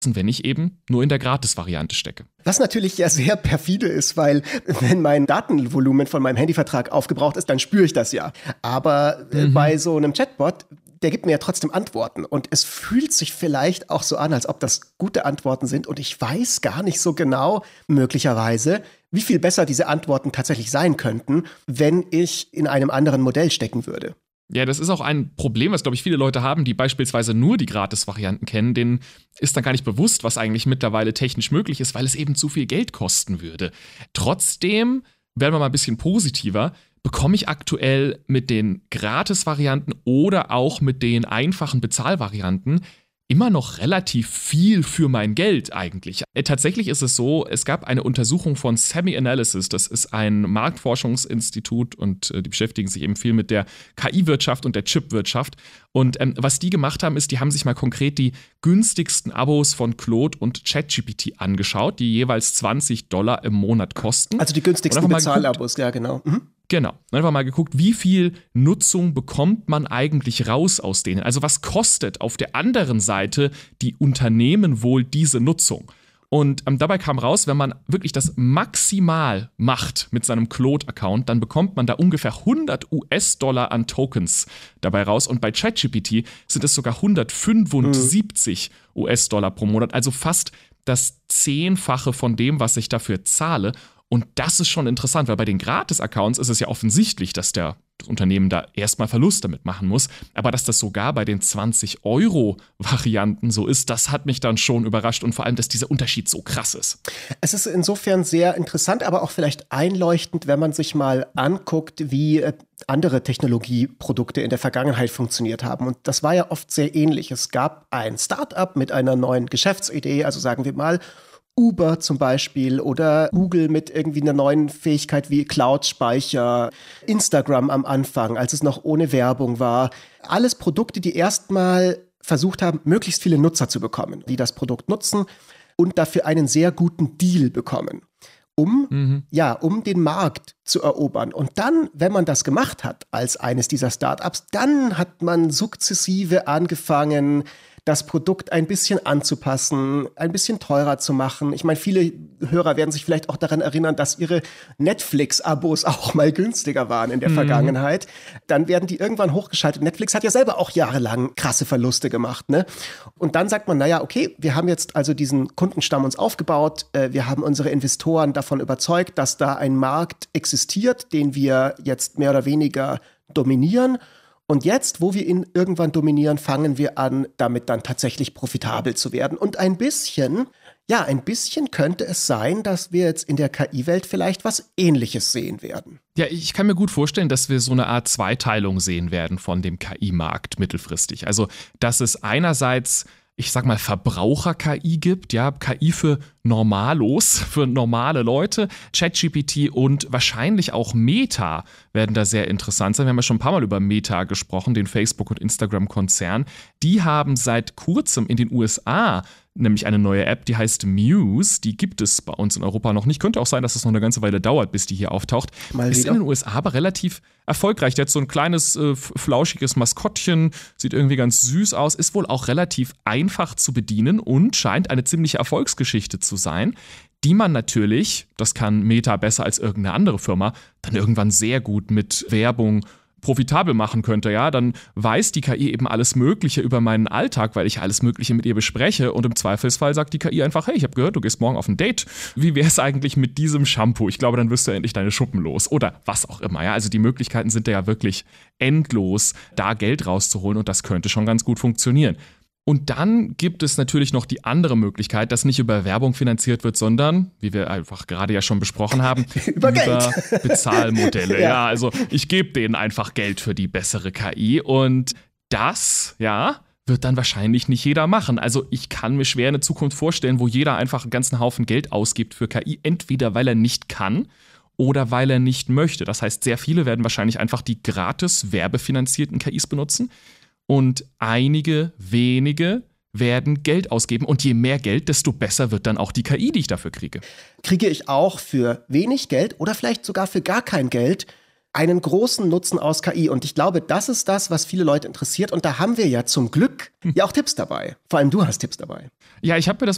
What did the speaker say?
wenn ich eben nur in der Gratis-Variante stecke. Was natürlich ja sehr perfide ist, weil wenn mein Datenvolumen von meinem Handyvertrag aufgebraucht ist, dann spüre ich das ja. Aber bei so einem Chatbot, der gibt mir ja trotzdem Antworten. Und es fühlt sich vielleicht auch so an, als ob das gute Antworten sind. Und ich weiß gar nicht so genau, möglicherweise, wie viel besser diese Antworten tatsächlich sein könnten, wenn ich in einem anderen Modell stecken würde. Ja, das ist auch ein Problem, was, glaube ich, viele Leute haben, die beispielsweise nur die Gratis-Varianten kennen. Denen ist dann gar nicht bewusst, was eigentlich mittlerweile technisch möglich ist, weil es eben zu viel Geld kosten würde. Trotzdem, werden wir mal ein bisschen positiver, bekomme ich aktuell mit den Gratis-Varianten oder auch mit den einfachen Bezahlvarianten immer noch relativ viel für mein Geld eigentlich. Tatsächlich ist es so, es gab eine Untersuchung von SemiAnalysis, das ist ein Marktforschungsinstitut und die beschäftigen sich eben viel mit der KI-Wirtschaft und der Chipwirtschaft. Und was die gemacht haben, ist, die haben sich mal konkret die günstigsten Abos von Claude und ChatGPT angeschaut, die jeweils $20 im Monat kosten. Also die günstigsten Bezahlabos, ja genau. Genau. Einfach mal geguckt, wie viel Nutzung bekommt man eigentlich raus aus denen? Also was kostet auf der anderen Seite die Unternehmen wohl diese Nutzung? Und dabei kam raus, wenn man wirklich das maximal macht mit seinem Claude-Account, dann bekommt man da ungefähr $100 an Tokens dabei raus. Und bei ChatGPT sind es sogar $175 pro Monat, also fast das 10-fache von dem, was ich dafür zahle. Und das ist schon interessant, weil bei den Gratis-Accounts ist es ja offensichtlich, dass das Unternehmen da erstmal Verlust damit machen muss. Aber dass das sogar bei den 20-Euro-Varianten so ist, das hat mich dann schon überrascht. Und vor allem, dass dieser Unterschied so krass ist. Es ist insofern sehr interessant, aber auch vielleicht einleuchtend, wenn man sich mal anguckt, wie andere Technologieprodukte in der Vergangenheit funktioniert haben. Und das war ja oft sehr ähnlich. Es gab ein Start-up mit einer neuen Geschäftsidee, also sagen wir mal, Uber zum Beispiel oder Google mit irgendwie einer neuen Fähigkeit wie Cloud-Speicher, Instagram am Anfang, als es noch ohne Werbung war. Alles Produkte, die erstmal versucht haben, möglichst viele Nutzer zu bekommen, die das Produkt nutzen und dafür einen sehr guten Deal bekommen, um den Markt zu erobern. Und dann, wenn man das gemacht hat als eines dieser Startups, dann hat man sukzessive angefangen, das Produkt ein bisschen anzupassen, ein bisschen teurer zu machen. Ich meine, viele Hörer werden sich vielleicht auch daran erinnern, dass ihre Netflix-Abos auch mal günstiger waren in der Vergangenheit. Dann werden die irgendwann hochgeschaltet. Netflix hat ja selber auch jahrelang krasse Verluste gemacht, ne? Und dann sagt man, naja, okay, wir haben jetzt also diesen Kundenstamm uns aufgebaut. Wir haben unsere Investoren davon überzeugt, dass da ein Markt existiert, den wir jetzt mehr oder weniger dominieren. Und jetzt, wo wir ihn irgendwann dominieren, fangen wir an, damit dann tatsächlich profitabel zu werden. Und ein bisschen könnte es sein, dass wir jetzt in der KI-Welt vielleicht was Ähnliches sehen werden. Ja, ich kann mir gut vorstellen, dass wir so eine Art Zweiteilung sehen werden von dem KI-Markt mittelfristig. Also, dass es einerseits, ich sag mal, Verbraucher-KI gibt, ja, KI für Normalos, für normale Leute. ChatGPT und wahrscheinlich auch Meta werden da sehr interessant sein. Wir haben ja schon ein paar Mal über Meta gesprochen, den Facebook- und Instagram-Konzern. Die haben seit kurzem in den USA nämlich eine neue App, die heißt Muse. Die gibt es bei uns in Europa noch nicht. Könnte auch sein, dass es noch eine ganze Weile dauert, bis die hier auftaucht. Ist in den USA aber relativ erfolgreich. Der hat so ein kleines, flauschiges Maskottchen, sieht irgendwie ganz süß aus, ist wohl auch relativ einfach zu bedienen und scheint eine ziemliche Erfolgsgeschichte zu sein, die man natürlich, das kann Meta besser als irgendeine andere Firma, dann irgendwann sehr gut mit Werbung profitabel machen könnte, ja, dann weiß die KI eben alles Mögliche über meinen Alltag, weil ich alles Mögliche mit ihr bespreche und im Zweifelsfall sagt die KI einfach, hey, ich habe gehört, du gehst morgen auf ein Date, wie wäre es eigentlich mit diesem Shampoo? Ich glaube, dann wirst du endlich deine Schuppen los oder was auch immer, ja, also die Möglichkeiten sind ja wirklich endlos, da Geld rauszuholen und das könnte schon ganz gut funktionieren. Und dann gibt es natürlich noch die andere Möglichkeit, dass nicht über Werbung finanziert wird, sondern, wie wir einfach gerade ja schon besprochen haben, über Bezahlmodelle. Ja, also ich gebe denen einfach Geld für die bessere KI und das, ja, wird dann wahrscheinlich nicht jeder machen. Also ich kann mir schwer eine Zukunft vorstellen, wo jeder einfach einen ganzen Haufen Geld ausgibt für KI, entweder weil er nicht kann oder weil er nicht möchte. Das heißt, sehr viele werden wahrscheinlich einfach die gratis werbefinanzierten KIs benutzen. Und einige wenige werden Geld ausgeben. Und je mehr Geld, desto besser wird dann auch die KI, die ich dafür kriege. Kriege ich auch für wenig Geld oder vielleicht sogar für gar kein Geld einen großen Nutzen aus KI? Und ich glaube, das ist das, was viele Leute interessiert. Und da haben wir ja zum Glück ja auch Tipps dabei. Vor allem du hast Tipps dabei. Ja, ich habe mir das